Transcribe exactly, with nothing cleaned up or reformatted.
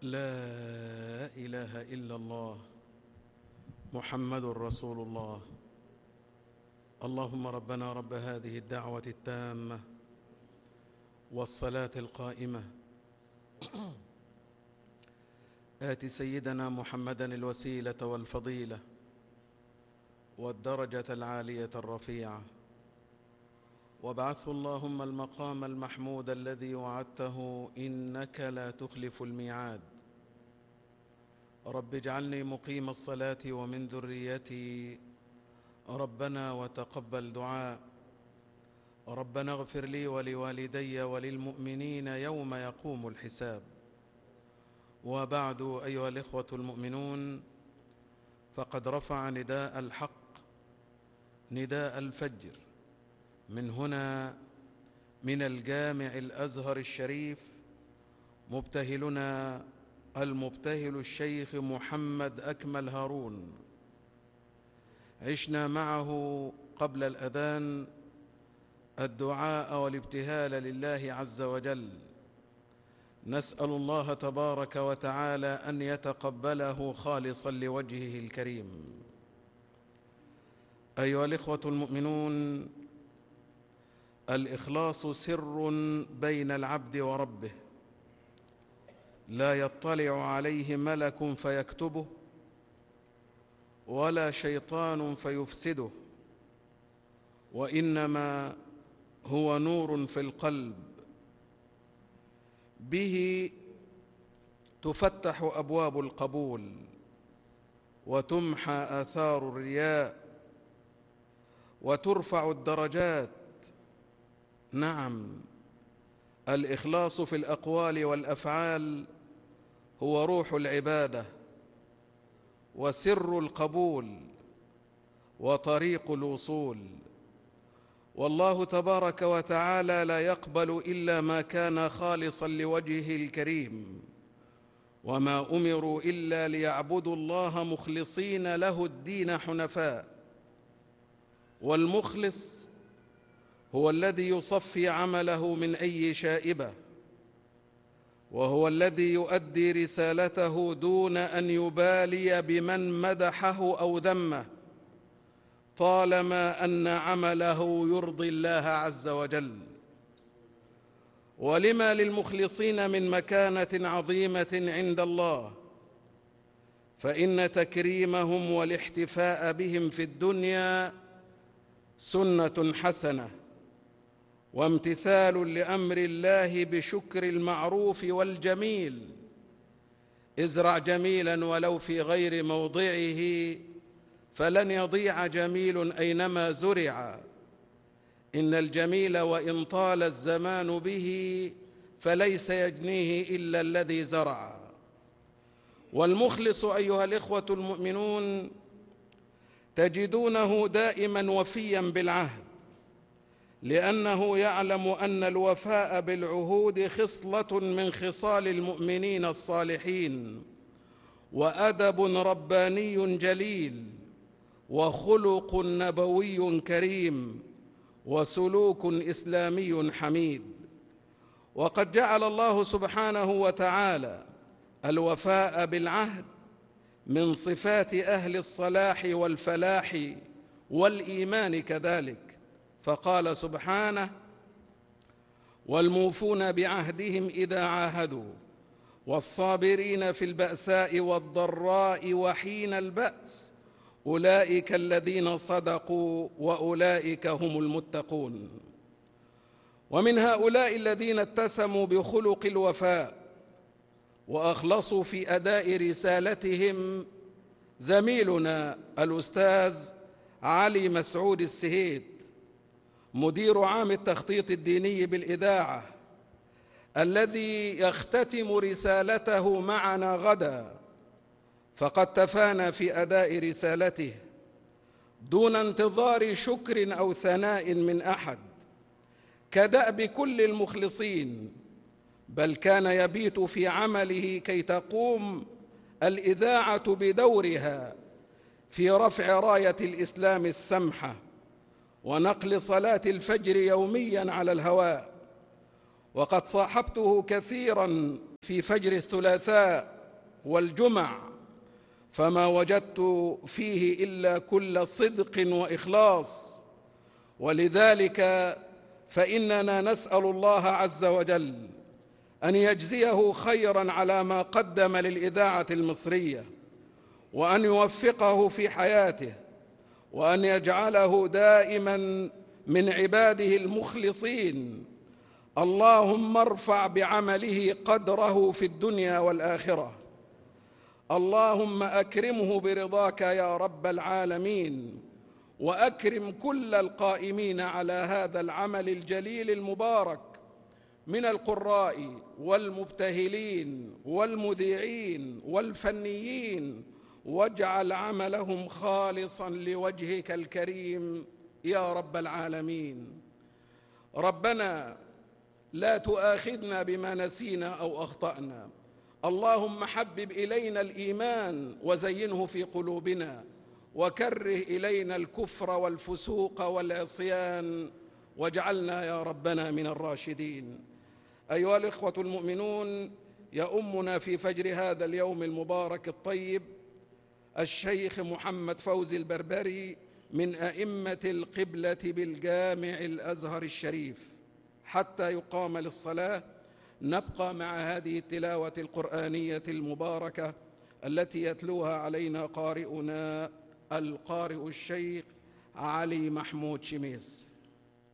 لا إله إلا الله محمد رسول الله. اللهم ربنا رب هذه الدعوة التامة والصلاة القائمة آت سيدنا محمدا الوسيلة والفضيلة والدرجة العالية الرفيعة، وابعثه اللهم المقام المحمود الذي وعدته إنك لا تخلف الميعاد. رب اجعلني مقيم الصلاة ومن ذريتي ربنا وتقبل دعاء. ربنا اغفر لي ولوالدي وللمؤمنين يوم يقوم الحساب. وبعد، أيها الإخوة المؤمنون، فقد رفع نداء الحق نداء الفجر من هنا من الجامع الأزهر الشريف مبتهلنا المبتهل الشيخ محمد أكمل هارون. عشنا معه قبل الأذان الدعاء والابتهال لله عز وجل، نسأل الله تبارك وتعالى أن يتقبله خالصا لوجهه الكريم. أيها الإخوة المؤمنون، الإخلاص سر بين العبد وربه، لا يطلع عليه ملك فيكتبه ولا شيطان فيفسده، وإنما هو نور في القلب، به تفتح أبواب القبول وتمحى آثار الرياء وترفع الدرجات. نعم، الإخلاص في الأقوال والأفعال هو روح العبادة وسر القبول وطريق الوصول. والله تبارك وتعالى لا يقبل إلا ما كان خالصا لوجهه الكريم، وما أمروا إلا ليعبدوا الله مخلصين له الدين حنفاء. والمخلص هو الذي يصفي عمله من أي شائبة، وهو الذي يؤدي رسالته دون أن يبالي بمن مدحه أو ذمه، طالما أن عمله يرضي الله عز وجل. ولما للمخلصين من مكانة عظيمة عند الله، فإن تكريمهم والاحتفاء بهم في الدنيا سنة حسنة، وامتثال لأمر الله بشكر المعروف والجميل. ازرع جميلا ولو في غير موضعه، فلن يضيع جميل أينما زرع. إن الجميل وإن طال الزمان به فليس يجنيه إلا الذي زرع. والمخلص أيها الإخوة المؤمنون تجدونه دائما وفيا بالعهد، لأنه يعلم أن الوفاء بالعهود خصلة من خصال المؤمنين الصالحين، وأدب رباني جليل، وخلق نبوي كريم، وسلوك إسلامي حميد. وقد جعل الله سبحانه وتعالى الوفاء بالعهد من صفات أهل الصلاح والفلاح والإيمان كذلك، فقال سبحانه: والموفون بعهدهم إذا عاهدوا والصابرين في البأساء والضراء وحين البأس أولئك الذين صدقوا وأولئك هم المتقون. ومن هؤلاء الذين اتسموا بخلق الوفاء وأخلصوا في أداء رسالتهم زميلنا الأستاذ علي مسعود السهيد، مدير عام التخطيط الديني بالإذاعة، الذي يختتم رسالته معنا غدا، فقد تفانى في أداء رسالته دون انتظار شكر أو ثناء من أحد، كدأب كل المخلصين، بل كان يبيت في عمله كي تقوم الإذاعة بدورها في رفع راية الإسلام السمحة ونقل صلاة الفجر يومياً على الهواء. وقد صاحبته كثيراً في فجر الثلاثاء والجمع، فما وجدت فيه إلا كل صدق وإخلاص. ولذلك فإننا نسأل الله عز وجل أن يجزيه خيراً على ما قدم للإذاعة المصرية، وأن يوفقه في حياته، وأن يجعله دائماً من عباده المخلصين. اللهم ارفع بعمله قدره في الدنيا والآخرة. اللهم أكرمه برضاك يا رب العالمين، وأكرم كل القائمين على هذا العمل الجليل المبارك من القراء والمبتهلين والمذيعين والفنيين، واجعل عملهم خالصاً لوجهك الكريم يا رب العالمين. ربنا لا تؤاخذنا بما نسينا أو أخطأنا. اللهم حبب إلينا الإيمان وزينه في قلوبنا، وكره إلينا الكفر والفسوق والعصيان، واجعلنا يا ربنا من الراشدين. أيها الإخوة المؤمنون، يؤمنا في فجر هذا اليوم المبارك الطيب الشيخ محمد فوزي البربري من أئمة القبلة بالجامع الأزهر الشريف. حتى يقام للصلاة نبقى مع هذه التلاوة القرآنية المباركة التي يتلوها علينا قارئنا القارئ الشيخ علي محمود شميس.